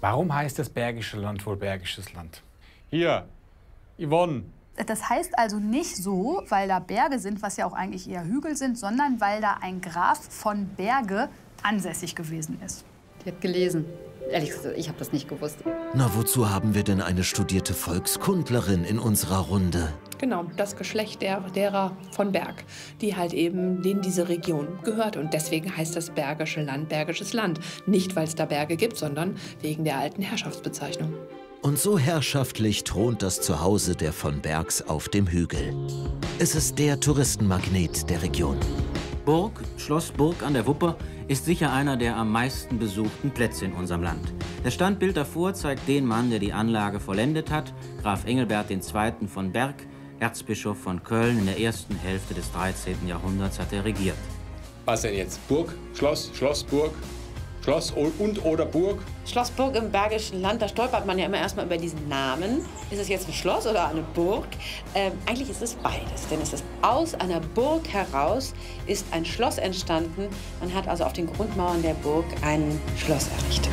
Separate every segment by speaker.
Speaker 1: Warum heißt das Bergische Land wohl Bergisches Land? Hier, Yvonne.
Speaker 2: Das heißt also nicht so, weil da Berge sind, was ja auch eigentlich eher Hügel sind, sondern weil da ein Graf von Berge ansässig gewesen ist.
Speaker 3: Die hat gelesen. Ehrlich gesagt, ich habe das nicht gewusst.
Speaker 4: Na, wozu haben wir denn eine studierte Volkskundlerin in unserer Runde?
Speaker 5: Genau, das Geschlecht derer von Berg, die halt eben denen diese Region gehört. Und deswegen heißt das Bergische Land Bergisches Land. Nicht, weil es da Berge gibt, sondern wegen der alten Herrschaftsbezeichnung.
Speaker 4: Und so herrschaftlich thront das Zuhause der von Bergs auf dem Hügel. Es ist der Touristenmagnet der Region.
Speaker 6: Burg, Schloss Burg an der Wupper, ist sicher einer der am meisten besuchten Plätze in unserem Land. Das Standbild davor zeigt den Mann, der die Anlage vollendet hat, Graf Engelbert II. Von Berg, Erzbischof von Köln. In der ersten Hälfte des 13. Jahrhunderts hat er regiert.
Speaker 7: Was denn jetzt? Burg, Schloss, Schlossburg? Schloss und oder Burg?
Speaker 8: Schloss Burg im Bergischen Land, da stolpert man ja immer erstmal über diesen Namen. Ist es jetzt ein Schloss oder eine Burg? Eigentlich ist es beides, denn es ist aus einer Burg heraus ist ein Schloss entstanden. Man hat also auf den Grundmauern der Burg ein Schloss errichtet.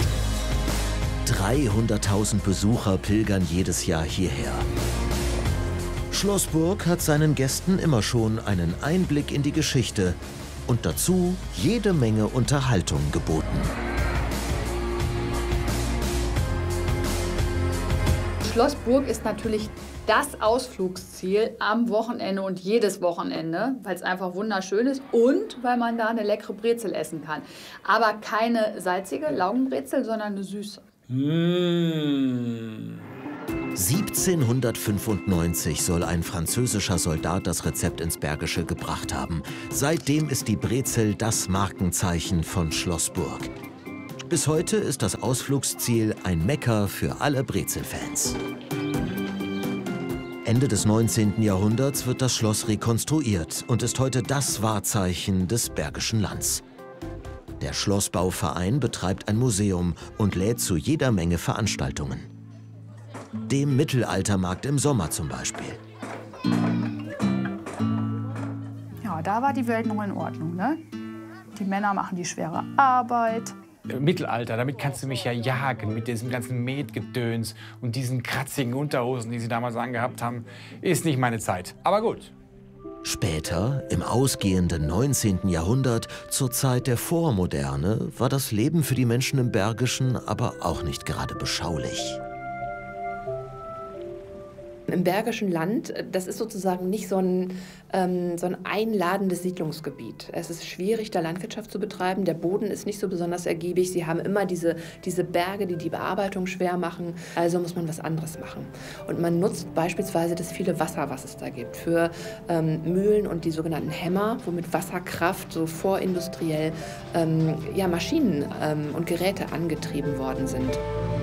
Speaker 4: 300.000 Besucher pilgern jedes Jahr hierher. Schloss Burg hat seinen Gästen immer schon einen Einblick in die Geschichte und dazu jede Menge Unterhaltung geboten.
Speaker 3: Schloss Burg ist natürlich das Ausflugsziel am Wochenende und jedes Wochenende, weil es einfach wunderschön ist und weil man da eine leckere Brezel essen kann. Aber keine salzige Laugenbrezel, sondern eine süße.
Speaker 4: 1795 soll ein französischer Soldat das Rezept ins Bergische gebracht haben. Seitdem ist die Brezel das Markenzeichen von Schloss Burg. Bis heute ist das Ausflugsziel ein Mekka für alle Brezelfans. Ende des 19. Jahrhunderts wird das Schloss rekonstruiert und ist heute das Wahrzeichen des Bergischen Lands. Der Schlossbauverein betreibt ein Museum und lädt zu jeder Menge Veranstaltungen. Dem Mittelaltermarkt im Sommer zum Beispiel.
Speaker 2: Ja, da war die Welt noch in Ordnung, ne? Die Männer machen die schwere Arbeit.
Speaker 1: Mittelalter, damit kannst du mich ja jagen mit diesem ganzen Metgedöns und diesen kratzigen Unterhosen, die sie damals angehabt haben, ist nicht meine Zeit. Aber gut.
Speaker 4: Später, im ausgehenden 19. Jahrhundert, zur Zeit der Vormoderne, war das Leben für die Menschen im Bergischen aber auch nicht gerade beschaulich.
Speaker 5: Im Bergischen Land, das ist sozusagen nicht so ein einladendes Siedlungsgebiet. Es ist schwierig, da Landwirtschaft zu betreiben. Der Boden ist nicht so besonders ergiebig. Sie haben immer diese Berge, die die Bearbeitung schwer machen. Also muss man was anderes machen. Und man nutzt beispielsweise das viele Wasser, was es da gibt, für Mühlen und die sogenannten Hämmer, wo mit Wasserkraft so vorindustriell Maschinen und Geräte angetrieben worden sind.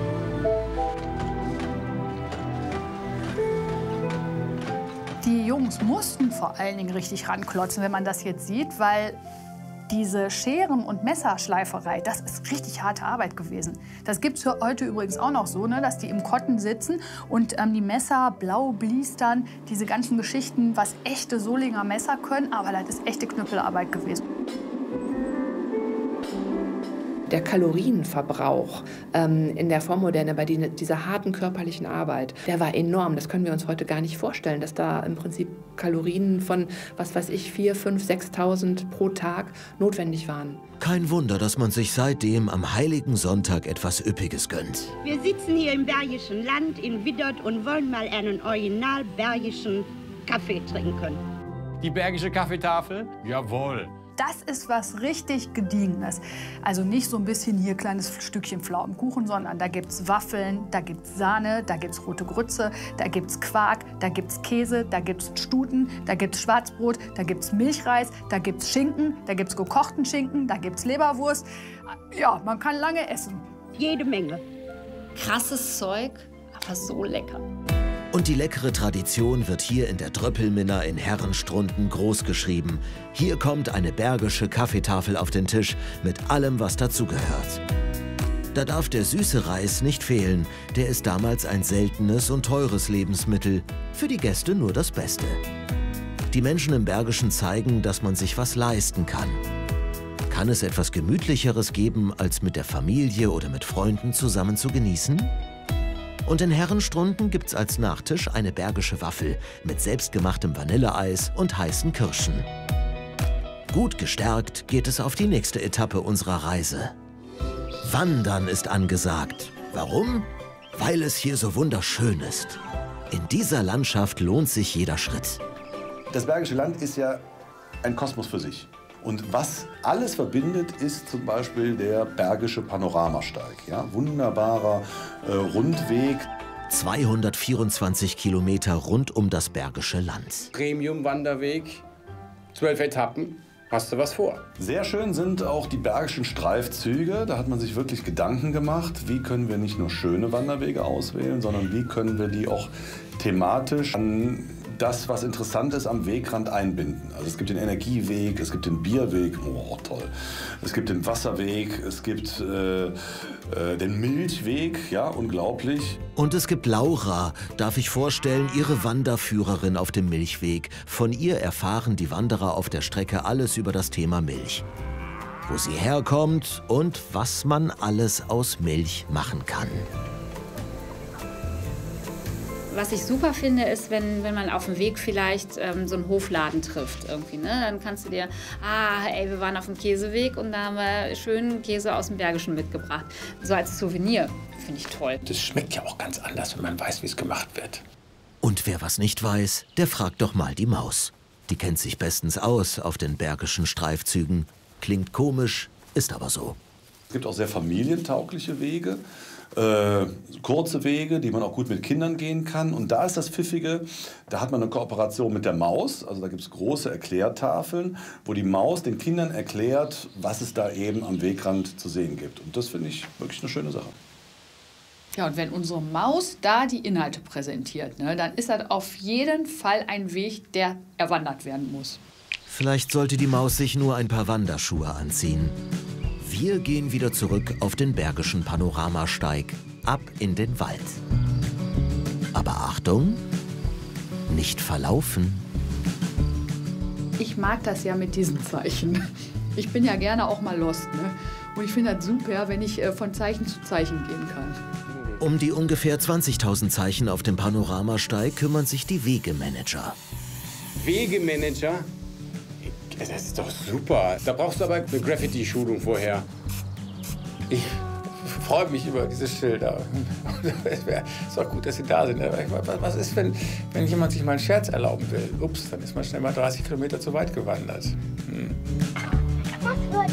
Speaker 2: Die Jungs mussten vor allen Dingen richtig ranklotzen, wenn man das jetzt sieht, weil diese Scheren- und Messerschleiferei, das ist richtig harte Arbeit gewesen. Das gibt es heute übrigens auch noch so, ne, dass die im Kotten sitzen und die Messer blau blistern. Diese ganzen Geschichten, was echte Solinger Messer können, aber das ist echte Knüppelarbeit gewesen.
Speaker 5: Der Kalorienverbrauch in der Vormoderne bei dieser harten körperlichen Arbeit, der war enorm. Das können wir uns heute gar nicht vorstellen, dass da im Prinzip Kalorien von, was weiß ich, 4.000, 5.000, 6.000 pro Tag notwendig waren.
Speaker 4: Kein Wunder, dass man sich seitdem am Heiligen Sonntag etwas Üppiges gönnt.
Speaker 9: Wir sitzen hier im Bergischen Land in Widdert und wollen mal einen original bergischen Kaffee trinken.
Speaker 1: Die Bergische Kaffeetafel? Jawohl.
Speaker 2: Das ist was richtig Gediegenes. Also nicht so ein bisschen hier kleines Stückchen Pflaumenkuchen, sondern da gibt's Waffeln, da gibt's Sahne, da gibt's rote Grütze, da gibt's Quark, da gibt's Käse, da gibt's Stuten, da gibt's Schwarzbrot, da gibt's Milchreis, da gibt's Schinken, da gibt's gekochten Schinken, da gibt's Leberwurst. Ja, man kann lange essen.
Speaker 9: Jede Menge.
Speaker 3: Krasses Zeug, aber so lecker.
Speaker 4: Und die leckere Tradition wird hier in der Dröppelminna in Herrenstrunden großgeschrieben. Hier kommt eine bergische Kaffeetafel auf den Tisch mit allem, was dazugehört. Da darf der süße Reis nicht fehlen. Der ist damals ein seltenes und teures Lebensmittel. Für die Gäste nur das Beste. Die Menschen im Bergischen zeigen, dass man sich was leisten kann. Kann es etwas Gemütlicheres geben, als mit der Familie oder mit Freunden zusammen zu genießen? Und in Herrenstrunden gibt's als Nachtisch eine bergische Waffel mit selbstgemachtem Vanilleeis und heißen Kirschen. Gut gestärkt geht es auf die nächste Etappe unserer Reise. Wandern ist angesagt. Warum? Weil es hier so wunderschön ist. In dieser Landschaft lohnt sich jeder Schritt.
Speaker 10: Das Bergische Land ist ja ein Kosmos für sich. Und was alles verbindet, ist zum Beispiel der Bergische Panoramasteig. Ja, wunderbarer Rundweg.
Speaker 4: 224 Kilometer rund um das Bergische Land.
Speaker 7: Premium-Wanderweg, 12 Etappen. Hast du was vor?
Speaker 10: Sehr schön sind auch die bergischen Streifzüge. Da hat man sich wirklich Gedanken gemacht, wie können wir nicht nur schöne Wanderwege auswählen, sondern wie können wir die auch thematisch an das, was interessant ist, am Wegrand einbinden. Also es gibt den Energieweg, es gibt den Bierweg, oh toll. Es gibt den Wasserweg, es gibt den Milchweg, ja, unglaublich.
Speaker 4: Und es gibt Laura, darf ich vorstellen, ihre Wanderführerin auf dem Milchweg. Von ihr erfahren die Wanderer auf der Strecke alles über das Thema Milch. Wo sie herkommt und was man alles aus Milch machen kann.
Speaker 11: Was ich super finde, ist, wenn man auf dem Weg vielleicht so einen Hofladen trifft irgendwie, ne? Dann kannst du dir, wir waren auf dem Käseweg und da haben wir schönen Käse aus dem Bergischen mitgebracht. So als Souvenir, finde ich toll.
Speaker 7: Das schmeckt ja auch ganz anders, wenn man weiß, wie es gemacht wird.
Speaker 4: Und wer was nicht weiß, der fragt doch mal die Maus. Die kennt sich bestens aus auf den bergischen Streifzügen. Klingt komisch, ist aber so.
Speaker 10: Es gibt auch sehr familientaugliche Wege. Kurze Wege, die man auch gut mit Kindern gehen kann. Und da ist das Pfiffige, da hat man eine Kooperation mit der Maus. Also da gibt es große Erklärtafeln, wo die Maus den Kindern erklärt, was es da eben am Wegrand zu sehen gibt. Und das finde ich wirklich eine schöne Sache.
Speaker 3: Ja, und wenn unsere Maus da die Inhalte präsentiert, ne, dann ist das auf jeden Fall ein Weg, der erwandert werden muss.
Speaker 4: Vielleicht sollte die Maus sich nur ein paar Wanderschuhe anziehen. Wir gehen wieder zurück auf den Bergischen Panoramasteig, ab in den Wald. Aber Achtung, nicht verlaufen.
Speaker 3: Ich mag das ja mit diesen Zeichen. Ich bin ja gerne auch mal lost, ne? Und ich finde das super, wenn ich von Zeichen zu Zeichen gehen kann.
Speaker 4: Um die ungefähr 20.000 Zeichen auf dem Panoramasteig kümmern sich die Wegemanager.
Speaker 7: Wegemanager? Das ist doch super. Da brauchst du aber eine Graffiti-Schulung vorher. Ich freue mich über diese Schilder. Es ist doch gut, dass sie da sind. Was ist, wenn jemand sich mal einen Scherz erlauben will? Ups, dann ist man schnell mal 30 Kilometer zu weit gewandert.
Speaker 12: Das wird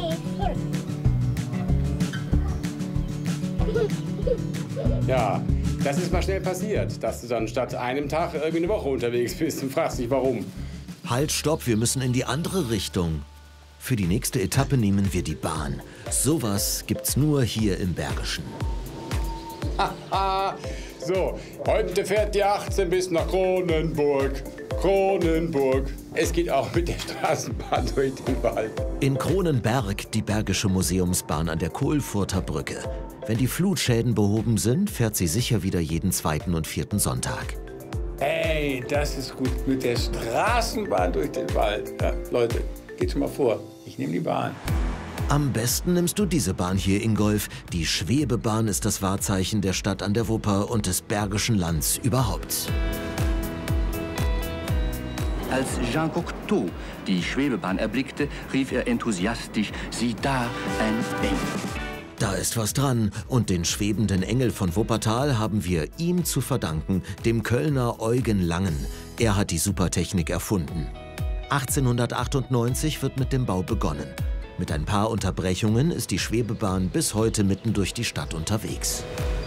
Speaker 12: Späßchen.
Speaker 7: Ja, das ist mal schnell passiert, dass du dann statt einem Tag irgendwie eine Woche unterwegs bist und fragst dich, warum.
Speaker 4: Halt, stopp, wir müssen in die andere Richtung. Für die nächste Etappe nehmen wir die Bahn. Sowas gibt's nur hier im Bergischen.
Speaker 7: So, heute fährt die 18 bis nach Kronenburg. Kronenburg. Es geht auch mit der Straßenbahn durch den Wald.
Speaker 4: In Kronenberg die Bergische Museumsbahn an der Kohlfurter Brücke. Wenn die Flutschäden behoben sind, fährt sie sicher wieder jeden zweiten und vierten Sonntag.
Speaker 7: Hey, das ist gut mit der Straßenbahn durch den Wald. Ja, Leute, geht schon mal vor. Ich nehme die Bahn.
Speaker 4: Am besten nimmst du diese Bahn hier, Ingolf. Die Schwebebahn ist das Wahrzeichen der Stadt an der Wupper und des Bergischen Lands überhaupt.
Speaker 13: Als Jean Cocteau die Schwebebahn erblickte, rief er enthusiastisch: Sieh da, ein Engel.
Speaker 4: Da ist was dran und den schwebenden Engel von Wuppertal haben wir ihm zu verdanken, dem Kölner Eugen Langen. Er hat die Supertechnik erfunden. 1898 wird mit dem Bau begonnen. Mit ein paar Unterbrechungen ist die Schwebebahn bis heute mitten durch die Stadt unterwegs.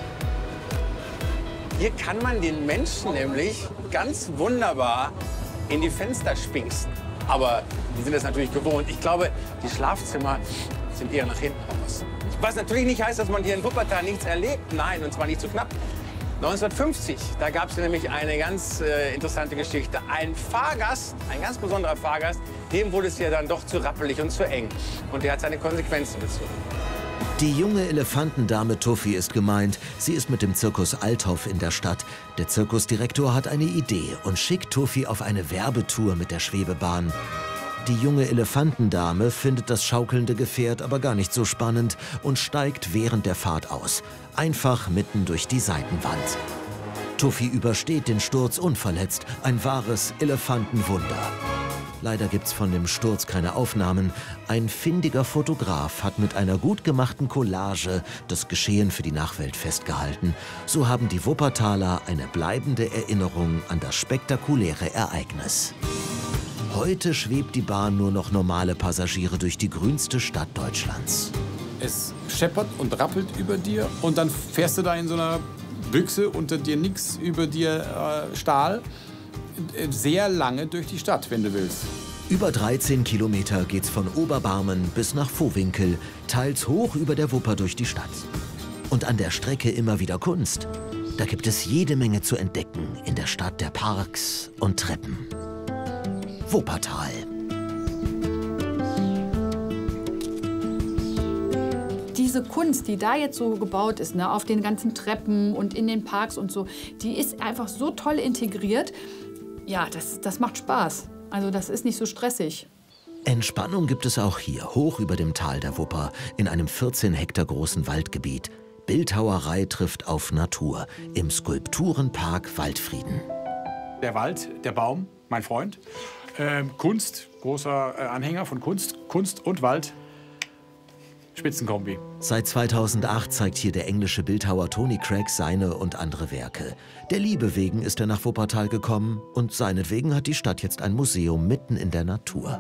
Speaker 14: Hier kann man den Menschen nämlich ganz wunderbar in die Fenster spinksen. Aber die sind das natürlich gewohnt. Ich glaube, die Schlafzimmer sind eher nach hinten raus. Was natürlich nicht heißt, dass man hier in Wuppertal nichts erlebt. Nein, und zwar nicht zu knapp. 1950, da gab es nämlich eine ganz interessante Geschichte. Ein Fahrgast, ein ganz besonderer Fahrgast, dem wurde es ja dann doch zu rappelig und zu eng. Und der hat seine Konsequenzen gezogen.
Speaker 4: Die junge Elefantendame Tuffy ist gemeint. Sie ist mit dem Zirkus Althoff in der Stadt. Der Zirkusdirektor hat eine Idee und schickt Tuffy auf eine Werbetour mit der Schwebebahn. Die junge Elefantendame findet das schaukelnde Gefährt aber gar nicht so spannend und steigt während der Fahrt aus. Einfach mitten durch die Seitenwand. Tuffy übersteht den Sturz unverletzt. Ein wahres Elefantenwunder. Leider gibt's von dem Sturz keine Aufnahmen. Ein findiger Fotograf hat mit einer gut gemachten Collage das Geschehen für die Nachwelt festgehalten. So haben die Wuppertaler eine bleibende Erinnerung an das spektakuläre Ereignis. Heute schwebt die Bahn nur noch normale Passagiere durch die grünste Stadt Deutschlands.
Speaker 1: Es scheppert und rappelt über dir und dann fährst du da in so einer Büchse, unter dir nichts, über dir Stahl, sehr lange durch die Stadt, wenn du willst.
Speaker 4: Über 13 Kilometer geht's von Oberbarmen bis nach Vohwinkel, teils hoch über der Wupper durch die Stadt. Und an der Strecke immer wieder Kunst. Da gibt es jede Menge zu entdecken in der Stadt der Parks und Treppen. Wuppertal.
Speaker 2: Diese Kunst, die da jetzt so gebaut ist, ne, auf den ganzen Treppen und in den Parks und so, die ist einfach so toll integriert. Ja, das macht Spaß. Also das ist nicht so stressig.
Speaker 4: Entspannung gibt es auch hier, hoch über dem Tal der Wupper, in einem 14 Hektar großen Waldgebiet. Bildhauerei trifft auf Natur im Skulpturenpark Waldfrieden.
Speaker 1: Der Wald, der Baum, mein Freund. Kunst, großer Anhänger von Kunst. Kunst und Wald. Spitzenkombi.
Speaker 4: Seit 2008 zeigt hier der englische Bildhauer Tony Craig seine und andere Werke. Der Liebe wegen ist er nach Wuppertal gekommen und seinetwegen hat die Stadt jetzt ein Museum mitten in der Natur.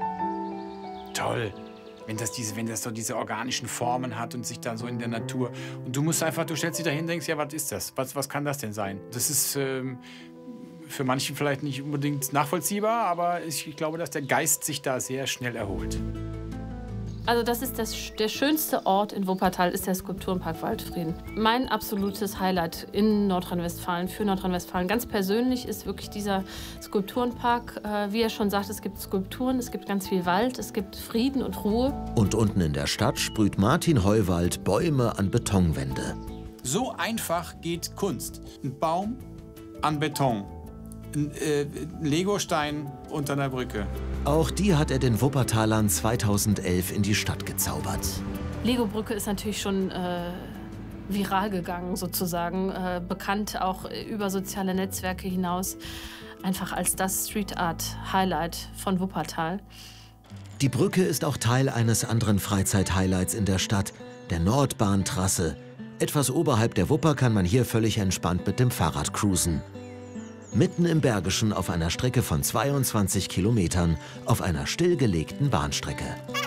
Speaker 1: Toll, wenn das so diese organischen Formen hat und sich da so in der Natur. Und du stellst dich dahin und denkst, ja, was ist das? Was kann das denn sein? Das ist für manchen vielleicht nicht unbedingt nachvollziehbar, aber ich glaube, dass der Geist sich da sehr schnell erholt.
Speaker 15: Also das ist der schönste Ort in Wuppertal, ist der Skulpturenpark Waldfrieden. Mein absolutes Highlight in Nordrhein-Westfalen, für Nordrhein-Westfalen. Ganz persönlich ist wirklich dieser Skulpturenpark. Wie er schon sagt, es gibt Skulpturen, es gibt ganz viel Wald, es gibt Frieden und Ruhe.
Speaker 4: Und unten in der Stadt sprüht Martin Heuwald Bäume an Betonwände.
Speaker 1: So einfach geht Kunst. Ein Baum an Beton. Ein Legostein unter einer Brücke.
Speaker 4: Auch die hat er den Wuppertalern 2011 in die Stadt gezaubert.
Speaker 15: Lego-Brücke ist natürlich schon viral gegangen, sozusagen. Bekannt auch über soziale Netzwerke hinaus. Einfach als das Street-Art-Highlight von Wuppertal.
Speaker 4: Die Brücke ist auch Teil eines anderen Freizeit-Highlights in der Stadt, der Nordbahntrasse. Etwas oberhalb der Wupper kann man hier völlig entspannt mit dem Fahrrad cruisen. Mitten im Bergischen auf einer Strecke von 22 Kilometern auf einer stillgelegten Bahnstrecke.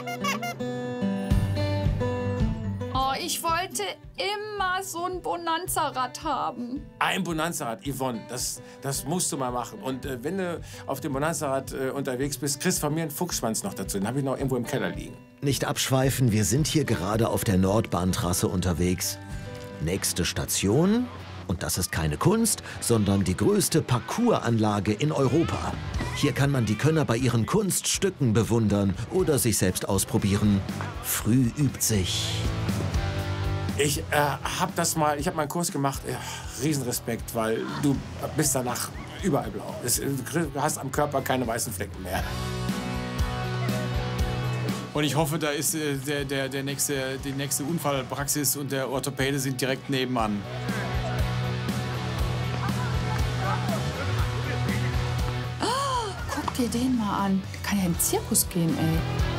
Speaker 2: Oh, ich wollte immer so ein Bonanza-Rad haben.
Speaker 14: Ein Bonanza-Rad, Yvonne, das musst du mal machen. Und wenn du auf dem Bonanza-Rad unterwegs bist, kriegst du von mir einen Fuchsschwanz noch dazu. Den habe ich noch irgendwo im Keller liegen.
Speaker 4: Nicht abschweifen, wir sind hier gerade auf der Nordbahntrasse unterwegs. Nächste Station... Und das ist keine Kunst, sondern die größte Parcoursanlage in Europa. Hier kann man die Könner bei ihren Kunststücken bewundern oder sich selbst ausprobieren. Früh übt sich.
Speaker 14: Ich habe mal einen Kurs gemacht. Riesenrespekt, weil du bist danach überall blau. Du hast am Körper keine weißen Flecken mehr.
Speaker 1: Und ich hoffe, da ist die nächste Unfallpraxis und der Orthopäde sind direkt nebenan.
Speaker 2: Guck dir den mal an. Der kann ja in den Zirkus gehen, ey.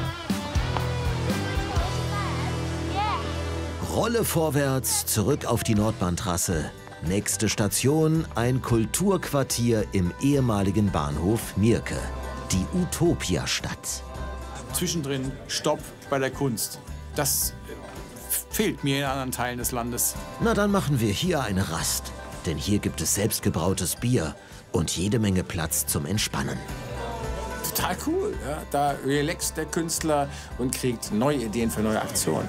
Speaker 4: Rolle vorwärts, zurück auf die Nordbahntrasse. Nächste Station, ein Kulturquartier im ehemaligen Bahnhof Mirke. Die Utopia-Stadt.
Speaker 1: Zwischendrin Stopp bei der Kunst. Das fehlt mir in anderen Teilen des Landes.
Speaker 4: Na, dann machen wir hier eine Rast. Denn hier gibt es selbstgebrautes Bier und jede Menge Platz zum Entspannen.
Speaker 14: Total cool. Ja? Da relaxt der Künstler und kriegt neue Ideen für neue Aktionen.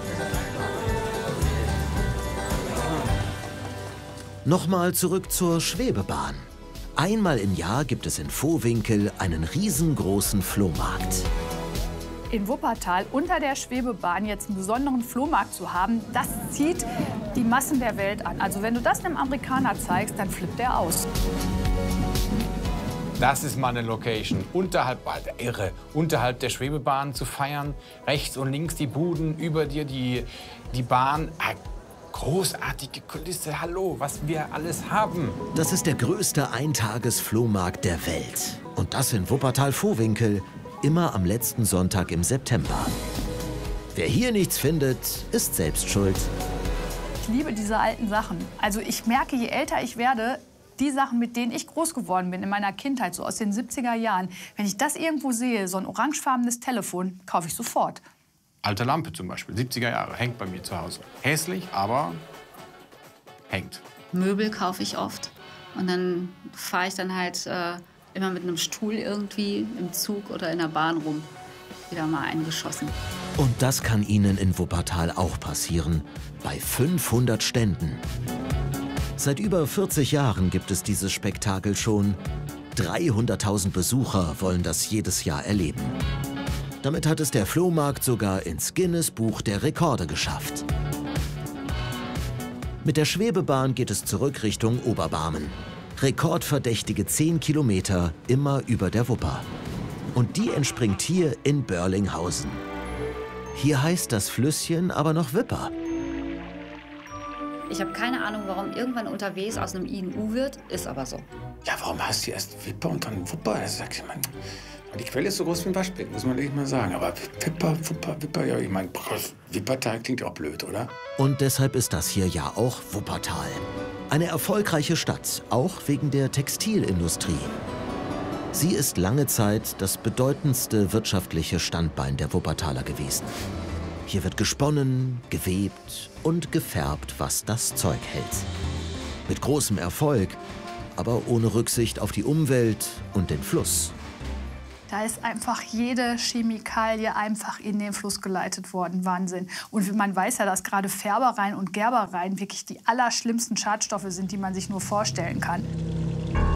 Speaker 4: Nochmal zurück zur Schwebebahn. Einmal im Jahr gibt es in Vohwinkel einen riesengroßen Flohmarkt.
Speaker 2: In Wuppertal unter der Schwebebahn jetzt einen besonderen Flohmarkt zu haben, das zieht die Massen der Welt an. Also wenn du das einem Amerikaner zeigst, dann flippt er aus.
Speaker 1: Das ist mal eine Location. Unterhalb der Schwebebahn zu feiern. Rechts und links die Buden, über dir die Bahn. Großartige Kulisse, hallo, was wir alles haben.
Speaker 4: Das ist der größte Eintages-Flohmarkt der Welt. Und das in Wuppertal-Vohwinkel, immer am letzten Sonntag im September. Wer hier nichts findet, ist selbst schuld.
Speaker 2: Ich liebe diese alten Sachen. Also ich merke, je älter ich werde, die Sachen, mit denen ich groß geworden bin in meiner Kindheit, so aus den 70er Jahren, wenn ich das irgendwo sehe, so ein orangefarbenes Telefon, kaufe ich sofort.
Speaker 1: Alte Lampe zum Beispiel, 70er Jahre, hängt bei mir zu Hause. Hässlich, aber hängt.
Speaker 11: Möbel kaufe ich oft. Und dann fahre ich dann halt immer mit einem Stuhl irgendwie im Zug oder in der Bahn rum. Wieder mal eingeschossen.
Speaker 4: Und das kann Ihnen in Wuppertal auch passieren. Bei 500 Ständen. Seit über 40 Jahren gibt es dieses Spektakel schon. 300.000 Besucher wollen das jedes Jahr erleben. Damit hat es der Flohmarkt sogar ins Guinness-Buch der Rekorde geschafft. Mit der Schwebebahn geht es zurück Richtung Oberbarmen. Rekordverdächtige 10 Kilometer immer über der Wupper. Und die entspringt hier in Börlinghausen. Hier heißt das Flüsschen aber noch Wipper.
Speaker 11: Ich habe keine Ahnung, warum irgendwann unterwegs aus einem I ein U wird, ist aber so.
Speaker 7: Ja, warum hast du erst Wipper und dann Wupper? Das sag ich mal. Die Quelle ist so groß wie ein Waschbecken, muss man echt mal sagen. Aber Wipper, ja, ich meine, Wippertal klingt auch blöd, oder?
Speaker 4: Und deshalb ist das hier ja auch Wuppertal. Eine erfolgreiche Stadt, auch wegen der Textilindustrie. Sie ist lange Zeit das bedeutendste wirtschaftliche Standbein der Wuppertaler gewesen. Hier wird gesponnen, gewebt und gefärbt, was das Zeug hält. Mit großem Erfolg, aber ohne Rücksicht auf die Umwelt und den Fluss.
Speaker 2: Da ist einfach jede Chemikalie einfach in den Fluss geleitet worden. Wahnsinn. Und man weiß ja, dass gerade Färbereien und Gerbereien wirklich die allerschlimmsten Schadstoffe sind, die man sich nur vorstellen kann.